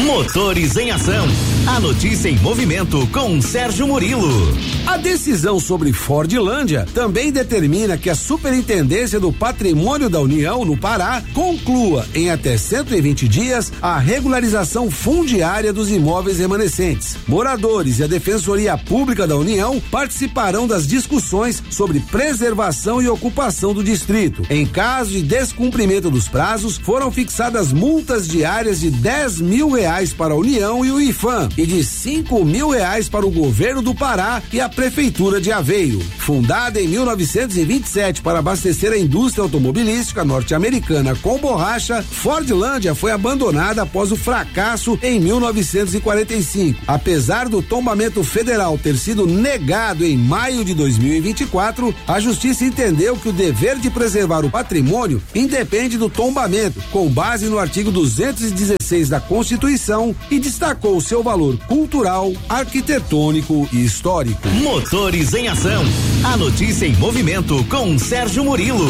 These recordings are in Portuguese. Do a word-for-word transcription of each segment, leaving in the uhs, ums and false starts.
Motores em Ação. A notícia em movimento com Sérgio Murilo. A decisão sobre Fordlândia também determina que a Superintendência do Patrimônio da União no Pará conclua em até cento e vinte dias a regularização fundiária dos imóveis remanescentes. Moradores e a Defensoria Pública da União participarão das discussões sobre preservação e ocupação do distrito. Em caso de descumprimento dos prazos, foram fixadas multas diárias de dez mil reais para a União e o IFAM e de cinco mil reais para o governo do Pará e a Prefeitura de Aveiro. Fundada em mil novecentos e vinte e sete para abastecer a indústria automobilística norte-americana com borracha, Fordlândia foi abandonada após o fracasso em mil novecentos e quarenta e cinco. Apesar do tombamento federal ter sido negado em maio de dois mil e vinte e quatro, a Justiça entendeu que o dever de preservar o patrimônio independe do tombamento, com base no artigo duzentos e dezesseis da Constituição, e destacou seu valor cultural, arquitetônico e histórico. Motores em Ação. A notícia em movimento com Sérgio Murilo.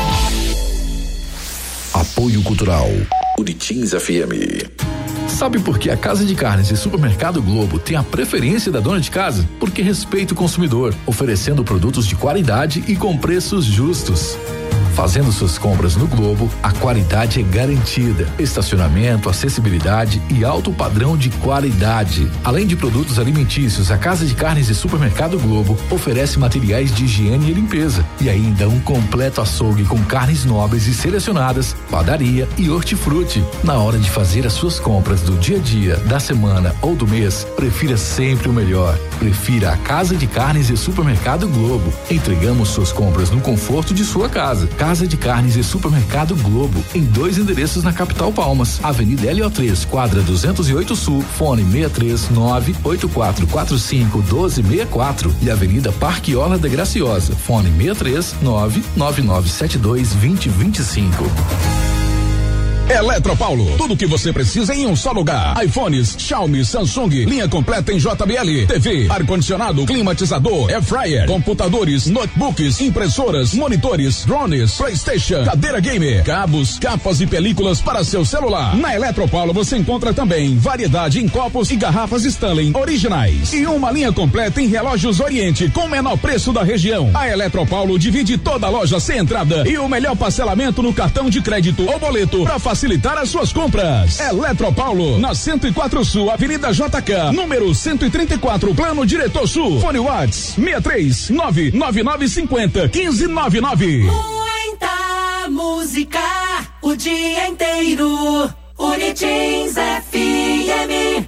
Apoio Cultural Unitins F M. Sabe por que a Casa de Carnes e Supermercado Globo tem a preferência da dona de casa? Porque respeita o consumidor, oferecendo produtos de qualidade e com preços justos. Fazendo suas compras no Globo, a qualidade é garantida. Estacionamento, acessibilidade e alto padrão de qualidade. Além de produtos alimentícios, a Casa de Carnes e Supermercado Globo oferece materiais de higiene e limpeza e ainda um completo açougue com carnes nobres e selecionadas, padaria e hortifruti. Na hora de fazer as suas compras do dia a dia, da semana ou do mês, prefira sempre o melhor. Prefira a Casa de Carnes e Supermercado Globo. Entregamos suas compras no conforto de sua casa. Casa de Carnes e Supermercado Globo, em dois endereços na capital Palmas, Avenida L O três, quadra duzentos e oito Sul, fone seis três nove oito quatro quatro cinco um dois seis quatro, e Avenida Parque Orla da Graciosa, fone seis três nove nove nove sete dois dois zero dois cinco. Eletropaulo, tudo o que você precisa em um só lugar. iPhones, Xiaomi, Samsung, linha completa em J B L, T V, ar-condicionado, climatizador, air fryer, computadores, notebooks, impressoras, monitores, drones, PlayStation, cadeira gamer, cabos, capas e películas para seu celular. Na Eletropaulo você encontra também variedade em copos e garrafas Stanley originais e uma linha completa em relógios Oriente com o menor preço da região. A Eletropaulo divide toda a loja sem entrada e o melhor parcelamento no cartão de crédito ou boleto para facilitar facilitar as suas compras. Eletropaulo, na cento e quatro Sul, Avenida J K, número cento e trinta e quatro, Plano Diretor Sul. Fone Whats seis três nove nove nove cinco zero um cinco nove nove. Muita música o dia inteiro. Unitins F M.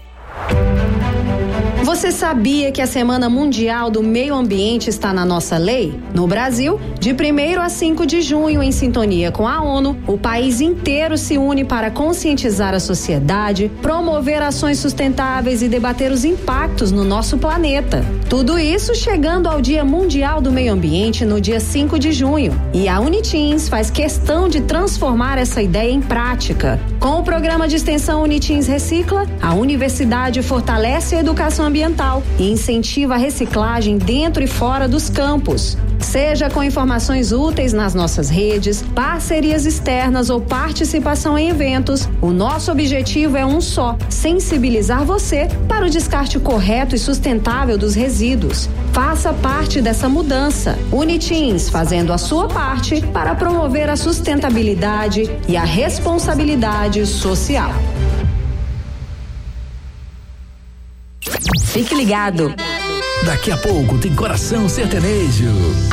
Você sabia que a Semana Mundial do Meio Ambiente está na nossa lei? No Brasil, de primeiro a cinco de junho, em sintonia com a ONU, o país inteiro se une para conscientizar a sociedade, promover ações sustentáveis e debater os impactos no nosso planeta. Tudo isso chegando ao Dia Mundial do Meio Ambiente no dia cinco de junho. E a Unitins faz questão de transformar essa ideia em prática. Com o programa de extensão Unitins Recicla, a universidade fortalece a educação ambiental e incentiva a reciclagem dentro e fora dos campos. Seja com informações úteis nas nossas redes, parcerias externas ou participação em eventos, o nosso objetivo é um só: sensibilizar você para o descarte correto e sustentável dos resíduos. Faça parte dessa mudança. Unitins, fazendo a sua parte para promover a sustentabilidade e a responsabilidade social. Fique ligado. Daqui a pouco tem Coração Sertanejo.